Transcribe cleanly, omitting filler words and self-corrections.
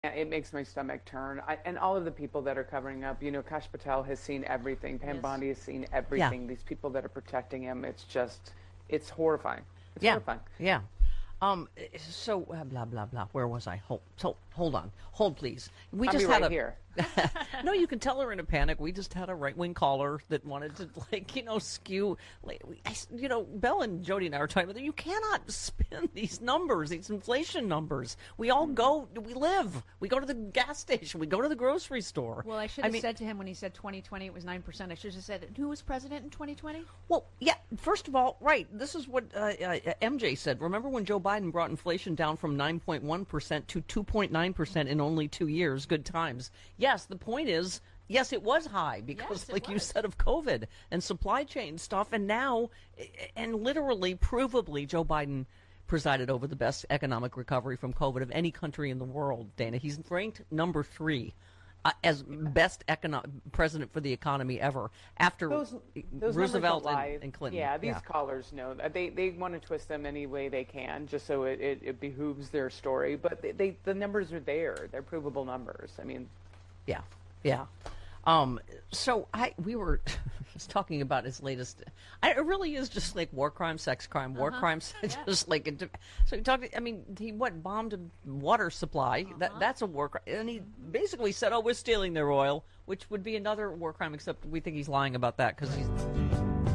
Yeah, it makes my stomach turn. And all of the people that are covering up, Kash Patel has seen everything. Pam Yes. Bondi has seen Yeah. everything. These people that are protecting him, it's horrifying. It's Yeah. horrifying. Yeah. So blah blah blah. Where was I? Hold on. Hold please. We I'll just be had right a here. No, you can tell her in a panic. We just had a right-wing caller that wanted to, skew. Bell and Jody and I were talking about that. You cannot spin these numbers, these inflation numbers. We all we go to the gas station, we go to the grocery store. Well, I should have said to him when he said 2020 it was 9%. I should have said, who was president in 2020? Well, yeah, first of all, right, this is what MJ said. Remember when Joe Biden brought inflation down from 9.1% to 2.9% in only 2 years? Good times. Yes, the point is, yes, it was high because, Yes, you said, of COVID and supply chain stuff. And now, and literally, provably, Joe Biden presided over the best economic recovery from COVID of any country in the world, Dana. He's ranked number 3 as best president for the economy ever, after Those Roosevelt numbers don't lie. and Clinton. Yeah, these callers know that they want to twist them any way they can, just so it behooves their story. But the numbers are there; they're provable numbers. I mean, Yeah, yeah. So we were just talking about his latest. It really is just like war crime, sex crime, war crimes. Just like so. He talked. I mean, he bombed a water supply. That's a war crime, and he basically said, "Oh, we're stealing their oil," which would be another war crime. Except we think he's lying about that because he's